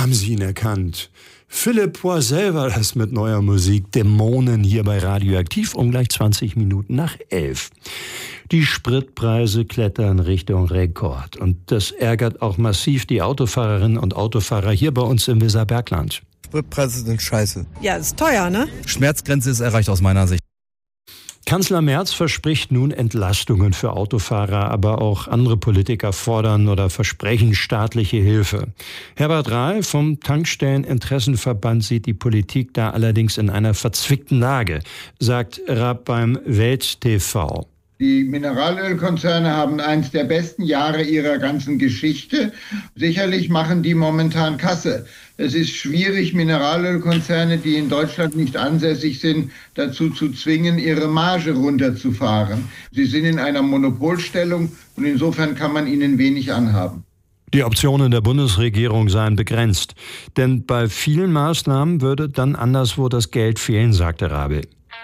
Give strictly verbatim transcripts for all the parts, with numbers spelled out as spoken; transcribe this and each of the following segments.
Haben Sie ihn erkannt? Philipp Poisel war das mit neuer Musik Dämonen hier bei Radioaktiv um gleich zwanzig Minuten nach elf. Die Spritpreise klettern Richtung Rekord und das ärgert auch massiv die Autofahrerinnen und Autofahrer hier bei uns im Weserbergland. Spritpreise sind scheiße. Ja, ist teuer, ne? Schmerzgrenze ist erreicht aus meiner Sicht. Kanzler Merz verspricht nun Entlastungen für Autofahrer, aber auch andere Politiker fordern oder versprechen staatliche Hilfe. Herbert Rahl vom Tankstelleninteressenverband sieht die Politik da allerdings in einer verzwickten Lage, sagt Raab beim Welt T V. Die Mineralölkonzerne haben eines der besten Jahre ihrer ganzen Geschichte. Sicherlich machen die momentan Kasse. Es ist schwierig, Mineralölkonzerne, die in Deutschland nicht ansässig sind, dazu zu zwingen, ihre Marge runterzufahren. Sie sind in einer Monopolstellung und insofern kann man ihnen wenig anhaben. Die Optionen der Bundesregierung seien begrenzt. Denn bei vielen Maßnahmen würde dann anderswo das Geld fehlen, sagte Rabe.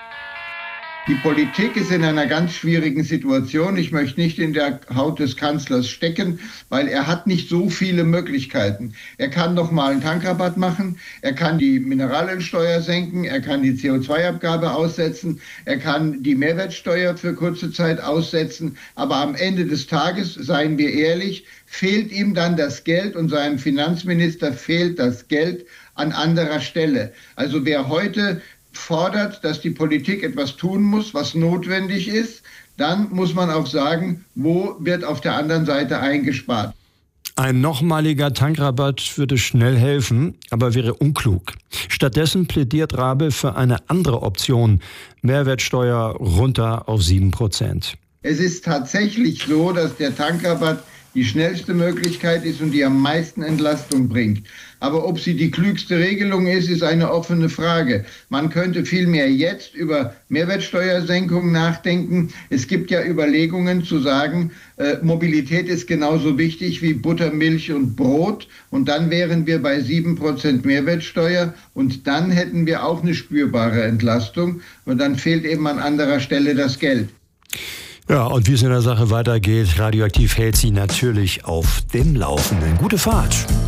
Die Politik ist in einer ganz schwierigen Situation. Ich möchte nicht in der Haut des Kanzlers stecken, weil er hat nicht so viele Möglichkeiten. Er kann noch mal einen Tankrabatt machen, er kann die Mineralölsteuer senken, er kann die C O zwei Abgabe aussetzen, er kann die Mehrwertsteuer für kurze Zeit aussetzen. Aber am Ende des Tages, seien wir ehrlich, fehlt ihm dann das Geld und seinem Finanzminister fehlt das Geld an anderer Stelle. Also wer heute fordert, dass die Politik etwas tun muss, was notwendig ist, dann muss man auch sagen, wo wird auf der anderen Seite eingespart. Ein nochmaliger Tankrabatt würde schnell helfen, aber wäre unklug. Stattdessen plädiert Rabe für eine andere Option, Mehrwertsteuer runter auf sieben Prozent. Es ist tatsächlich so, dass der Tankrabatt die schnellste Möglichkeit ist und die am meisten Entlastung bringt. Aber ob sie die klügste Regelung ist, ist eine offene Frage. Man könnte vielmehr jetzt über Mehrwertsteuersenkung nachdenken. Es gibt ja Überlegungen zu sagen, äh, Mobilität ist genauso wichtig wie Butter, Milch und Brot. Und dann wären wir bei sieben Prozent Mehrwertsteuer und dann hätten wir auch eine spürbare Entlastung. Und dann fehlt eben an anderer Stelle das Geld. Ja, und wie es in der Sache weitergeht, Radioaktiv hält Sie natürlich auf dem Laufenden. Gute Fahrt!